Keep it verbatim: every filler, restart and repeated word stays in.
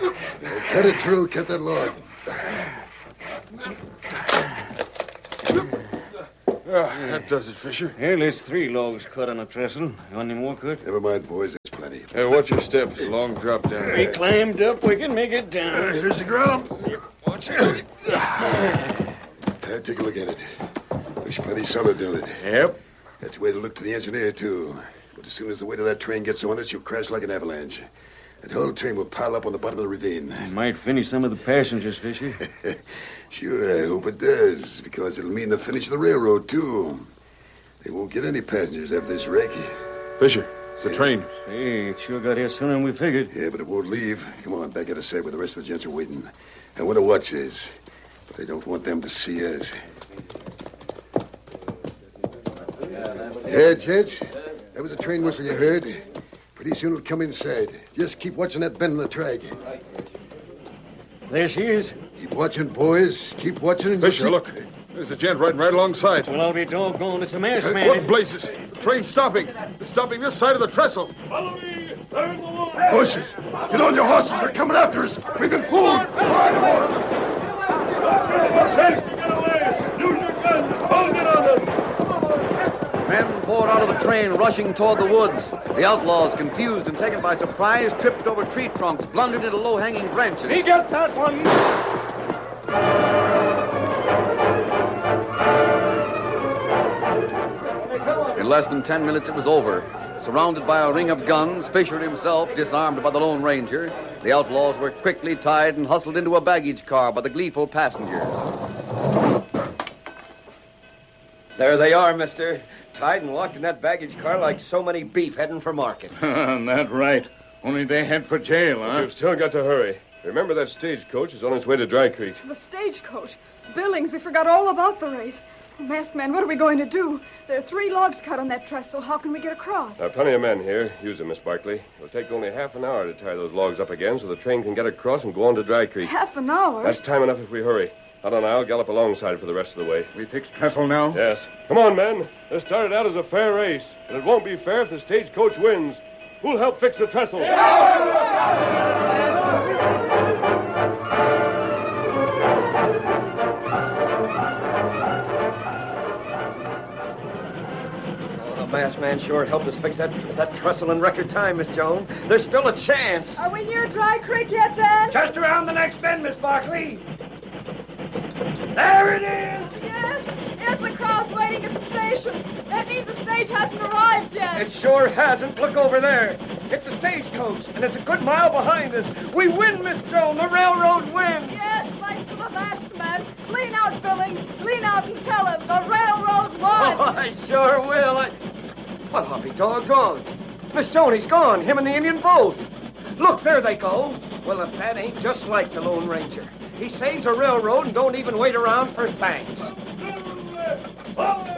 Cut it through. Cut that log. Oh, that does it, Fisher. Well, there's three logs cut on a trestle. You want any more cut? Never mind, boys. There's plenty. Hey, watch your step. It's a long drop down. We climbed up. We can make it down. Here's the ground. Watch it. Uh, take a look at it. Looks plenty solid, don't it? Yep. That's the way to look to the engineer, too. But as soon as the weight of that train gets on it, she'll crash like an avalanche. That whole train will pile up on the bottom of the ravine. It might finish some of the passengers, Fisher. Sure, I hope it does, because it'll mean the finish of the railroad, too. They won't get any passengers after this wreck. Fisher, it's the train. Hey, it sure got here sooner than we figured. Yeah, but it won't leave. Come on, back out of sight where the rest of the gents are waiting. I wonder what is. But I don't want them to see us. Yeah, gents. That was a train whistle you heard. Pretty soon it'll come inside. Just keep watching that bend in the track. There she is. Keep watching, boys. Keep watching. And Fisher, see... look. There's a gent riding right alongside. Well, I'll be doggone. It's a masked Hey, man. what blazes? The train's stopping. It's stopping this side of the trestle. Follow me. Turn the wall. Horses! Get on your horses. They're coming after us. We've been fooled. Get away. Use your guns. Hold it on them. Men poured out of the train, rushing toward the woods. The outlaws, confused and taken by surprise, tripped over tree trunks, blundered into low-hanging branches. He got that one. In less than ten minutes, it was over. Surrounded by a ring of guns, Fisher himself disarmed by the Lone Ranger, the outlaws were quickly tied and hustled into a baggage car by the gleeful passengers. There they are, mister. Tied and locked in that baggage car like so many beef heading for market. That's right. Only they head for jail, huh? You've still got to hurry. Remember that stagecoach is on its way to Dry Creek. The stagecoach. Billings, we forgot all about the race. Masked man, what are we going to do? There are three logs cut on that trestle. How can we get across? There are plenty of men here. Use them, Miss Barkley. It'll take only half an hour to tie those logs up again so the train can get across and go on to Dry Creek. Half an hour? That's time enough if we hurry. Otto and I'll gallop alongside for the rest of the way. We fix trestle now? Yes. Come on, men. This started out as a fair race, and it won't be fair if the stagecoach wins. Who'll help fix the trestle? The masked man sure helped us fix that, that trestle in record time, Miss Joan. There's still a chance. Are we near Dry Creek yet, then? Just around the next bend, Miss Barkley. There it is! Yes, yes, the crowd's waiting at the station. That means the stage hasn't arrived yet. It sure hasn't. Look over there. It's the stagecoach, and it's a good mile behind us. We win, Miss Joan. The railroad wins. Yes, thanks to the masked man. Lean out, Billings. Lean out and tell him the railroad won. Oh, I sure will. I... Well, I'll be doggone. Miss Joan, he's gone. Him and the Indian both. Look, there they go. Well, if that ain't just like the Lone Ranger. He saves a railroad and don't even wait around for thanks.